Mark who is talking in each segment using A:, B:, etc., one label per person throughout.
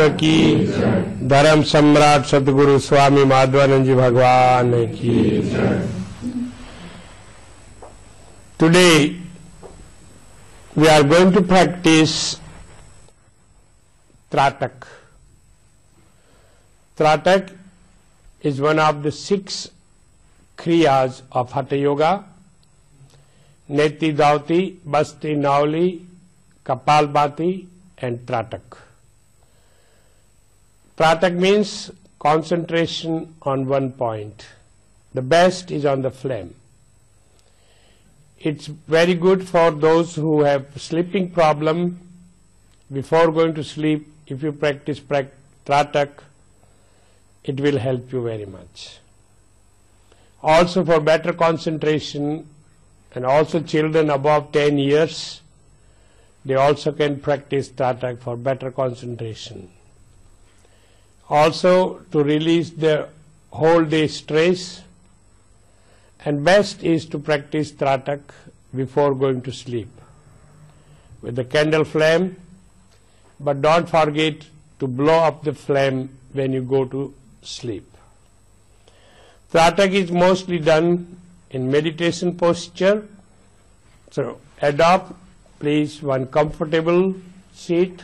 A: की, धर्म सम्राट सतगुरु स्वामी माधवानंद जी भगवान की। Today we are going to practice Tratak. Tratak is one of the 6 kriyas of Hatha Yoga. Neti Dauti, Basti Nauli, Kapalbhati and Tratak. Tratak means concentration on one point. The best is on the flame. It's very good for those who have sleeping problem. Before going to sleep, if you practice Tratak, it will help you very much. Also for better concentration, and also children above 10 years, they also can practice Tratak for better concentration. Also to release the whole day stress, and best is to practice Tratak before going to sleep with the candle flame, but don't forget to blow up the flame when you go to sleep. Tratak is mostly done in meditation posture, so adopt please one comfortable seat,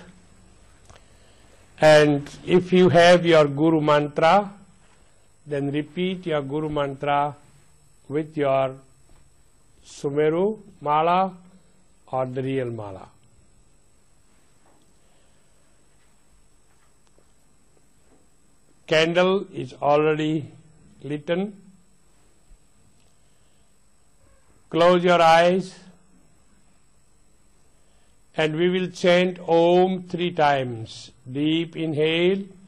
A: and if you have your Guru mantra, then repeat your Guru mantra with your Sumeru mala or the real mala. Candle is already lit. Close your eyes and we will chant Om 3 times. Deep inhale.